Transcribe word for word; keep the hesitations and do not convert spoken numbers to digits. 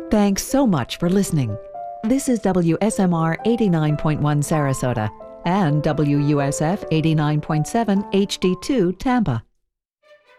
Thanks so much for listening. This is W S M R eighty-nine point one Sarasota and W U S F eighty-nine point seven H D two Tampa.